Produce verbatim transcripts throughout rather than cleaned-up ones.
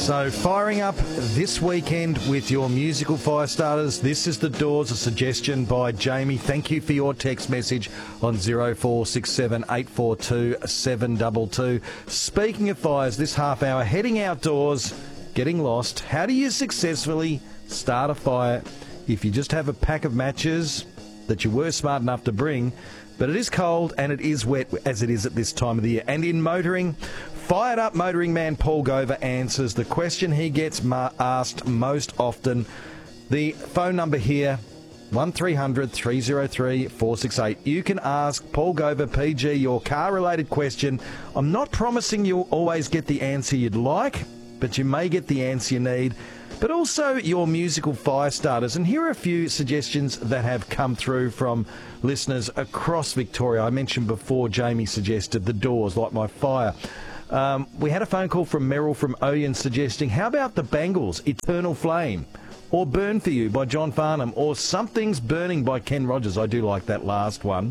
So firing up this weekend with your musical fire starters. This is The Doors, a suggestion by Jamie. Thank you for your text message on zero four six seven eight four two seven two two. Speaking of fires, this half hour, heading outdoors, getting lost. How do you successfully start a fire if you just have a pack of matches that you were smart enough to bring, but it is cold and it is wet as it is at this time of the year? And in motoring, fired up motoring man Paul Gover answers the question he gets ma- asked most often. The phone number here, one three hundred three oh three four six eight. You can ask Paul Gover, P G, your car-related question. I'm not promising you'll always get the answer you'd like, but you may get the answer you need. But also your musical fire starters. And here are a few suggestions that have come through from listeners across Victoria. I mentioned before, Jamie suggested The Doors, Light My Fire. Um, we had a phone call from Merrill from Oyen suggesting, how about the Bangles, Eternal Flame? Or Burn For You by John Farnham? Or Something's Burning by Ken Rogers. I do like that last one.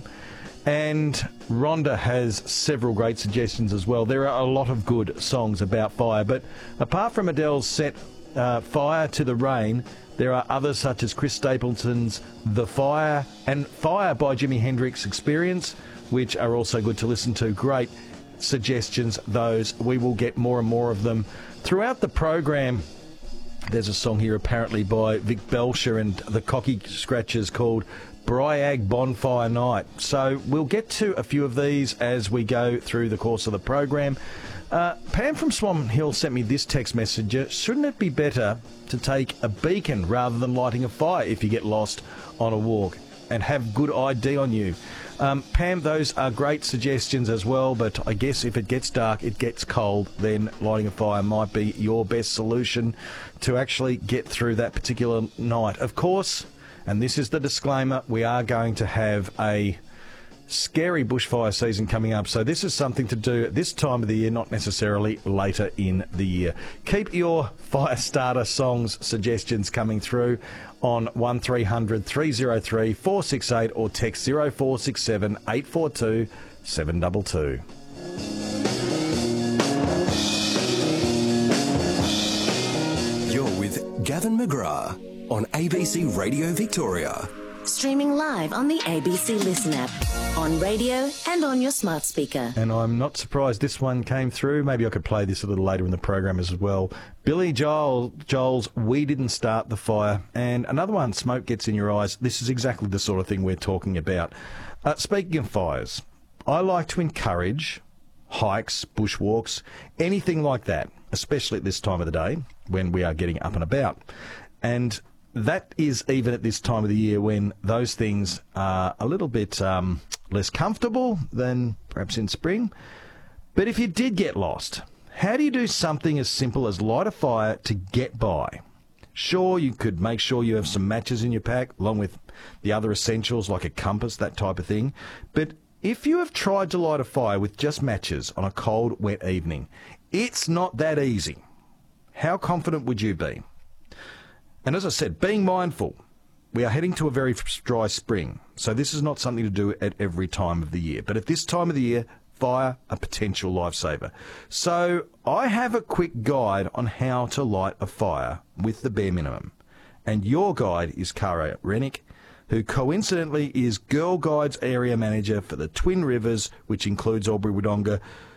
And Rhonda has several great suggestions as well. There are a lot of good songs about fire. But apart from Adele's set uh, Fire to the Rain, there are others such as Chris Stapleton's The Fire and Fire by Jimi Hendrix Experience, which are also good to listen to. Great suggestions, those. We will get more and more of them throughout the program. There's a song here apparently by Vic Belcher and the Cocky Scratchers called Bryag Bonfire Night. So we'll get to a few of these as we go through the course of the program. Uh, Pam from Swan Hill sent me this text message. Shouldn't it be better to take a beacon rather than lighting a fire if you get lost on a walk and have good I D on you? Um, Pam, those are great suggestions as well, but I guess if it gets dark, it gets cold, then lighting a fire might be your best solution to actually get through that particular night. Of course, and this is the disclaimer, we are going to have a scary bushfire season coming up, so this is something to do at this time of the year, not necessarily later in the year. Keep your fire starter songs suggestions coming through on one three hundred three oh three four six eight or text zero four six seven eight four two seven two two. You're with Gavin McGrath on A B C Radio Victoria. Streaming live on the A B C Listen app, on radio and on your smart speaker. And I'm not surprised this one came through. Maybe I could play this a little later in the program as well. Billy Joel, Joel's We Didn't Start the Fire. And another one, Smoke Gets in Your Eyes. This is exactly the sort of thing we're talking about. Uh, speaking of fires, I like to encourage hikes, bushwalks, anything like that, especially at this time of the day when we are getting up and about. And that is even at this time of the year when those things are a little bit um, less comfortable than perhaps in spring. But if you did get lost, how do you do something as simple as light a fire to get by? Sure, you could make sure you have some matches in your pack, along with the other essentials like a compass, that type of thing. But if you have tried to light a fire with just matches on a cold, wet evening, it's not that easy. How confident would you be? And as I said, being mindful, we are heading to a very dry spring, so this is not something to do at every time of the year. But at this time of the year, fire, a potential lifesaver. So I have a quick guide on how to light a fire with the bare minimum. And your guide is Cara Rennick, who coincidentally is Girl Guides Area Manager for the Twin Rivers, which includes Albury-Wodonga.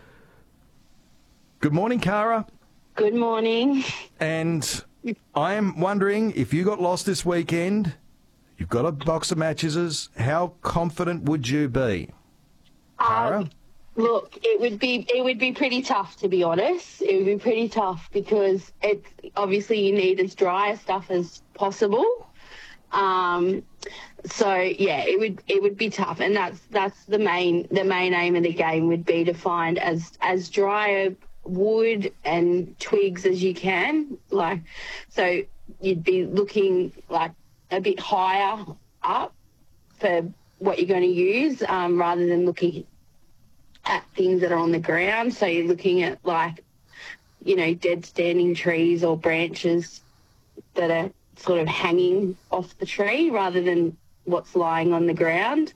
Good morning, Cara. Good morning. And I am wondering, if you got lost this weekend, you've got a box of matches, how confident would you be? Cara? Um, look, it would be it would be pretty tough, to be honest. It would be pretty tough because it's obviously you need as dry a stuff as possible. Um, so yeah, it would it would be tough, and that's that's the main the main aim of the game would be to find as as dry a wood and twigs as you can, like, so you'd be looking like a bit higher up for what you're going to use, um, rather than looking at things that are on the ground. So you're looking at, like, you know, dead standing trees or branches that are sort of hanging off the tree rather than what's lying on the ground.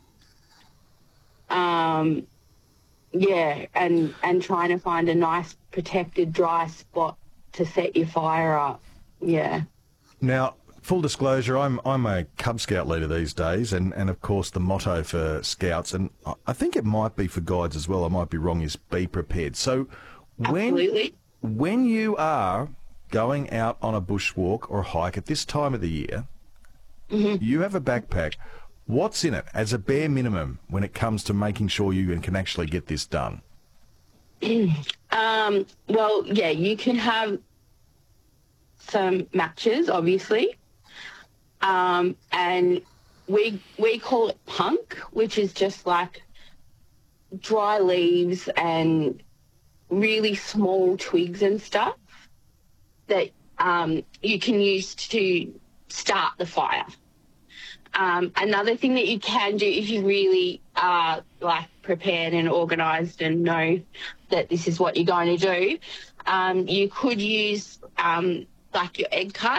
Um Yeah, and, and trying to find a nice protected dry spot to set your fire up. Yeah. Now, full disclosure, I'm I'm a Cub Scout leader these days, and, and of course the motto for Scouts, and I think it might be for Guides as well, I might be wrong, is be prepared. So when, Absolutely. when you are going out on a bushwalk or a hike at this time of the year, mm-hmm. you have a backpack. What's in it as a bare minimum when it comes to making sure you can actually get this done? um, well, yeah, you can have some matches, obviously, um, and we we call it punk, which is just like dry leaves and really small twigs and stuff that um, you can use to start the fire. Um, another thing that you can do if you really are like prepared and organised and know that this is what you're going to do, um, you could use um, like your egg carton.